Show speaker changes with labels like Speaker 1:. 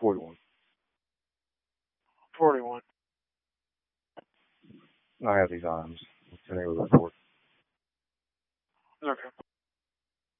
Speaker 1: 41.
Speaker 2: 41.
Speaker 1: I have these items. Today was report.